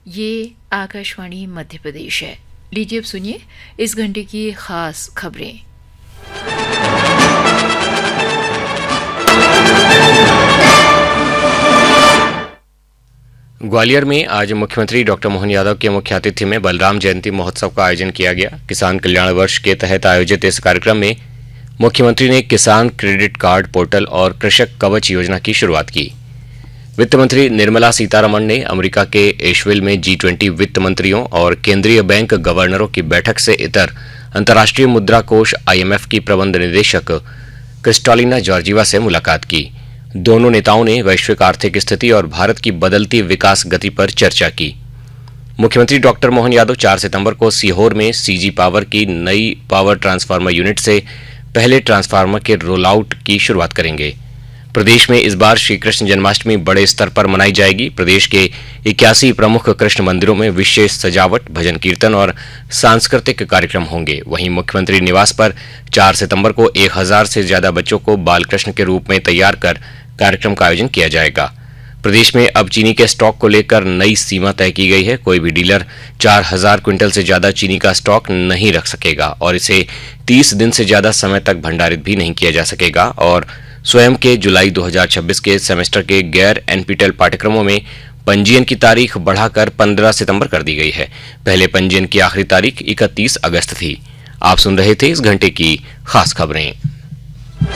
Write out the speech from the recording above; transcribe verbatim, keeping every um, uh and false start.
ये आकाशवाणी मध्य प्रदेश है। लीजिए अब सुनिए इस घंटे की खास खबरें। ग्वालियर में आज मुख्यमंत्री डॉक्टर मोहन यादव के मुख्य आतिथ्य में बलराम जयंती महोत्सव का आयोजन किया गया। किसान कल्याण वर्ष के तहत आयोजित इस कार्यक्रम में मुख्यमंत्री ने किसान क्रेडिट कार्ड पोर्टल और कृषक कवच योजना की शुरुआत की। वित्त मंत्री निर्मला सीतारमण ने अमेरिका के एशविल में जी ट्वेंटी वित्त मंत्रियों और केंद्रीय बैंक गवर्नरों की बैठक से इतर अंतर्राष्ट्रीय मुद्रा कोष आई एम एफ की प्रबंध निदेशक क्रिस्टालिना जॉर्जीवा से मुलाकात की। दोनों नेताओं ने वैश्विक आर्थिक स्थिति और भारत की बदलती विकास गति पर चर्चा की। मुख्यमंत्री डॉक्टर मोहन यादव चार सितंबर को सीहोर में सीजी पावर की नई पावर ट्रांसफार्मर यूनिट से पहले ट्रांसफार्मर के रोल आउट की शुरुआत करेंगे। प्रदेश में इस बार श्री कृष्ण जन्माष्टमी बड़े स्तर पर मनाई जाएगी। प्रदेश के इक्यासी प्रमुख कृष्ण मंदिरों में विशेष सजावट, भजन कीर्तन और सांस्कृतिक कार्यक्रम होंगे। वहीं मुख्यमंत्री निवास पर चार सितंबर को एक हजार से ज्यादा बच्चों को बाल कृष्ण के रूप में तैयार कर कार्यक्रम का आयोजन किया जाएगा। प्रदेश में अब चीनी के स्टॉक को लेकर नई सीमा तय की गई है। कोई भी डीलर चार हजार क्विंटल से ज्यादा चीनी का स्टॉक नहीं रख सकेगा और इसे तीस दिन से ज्यादा समय तक भंडारित भी नहीं किया जा सकेगा। और स्वयं के जुलाई दो हज़ार छब्बीस के सेमेस्टर के गैर एनपीटेल पाठ्यक्रमों में पंजीयन की तारीख बढ़ाकर पंद्रह सितंबर कर दी गई है। पहले पंजीयन की आखिरी तारीख इकतीस अगस्त थी। आप सुन रहे थे इस घंटे की खास खबरें।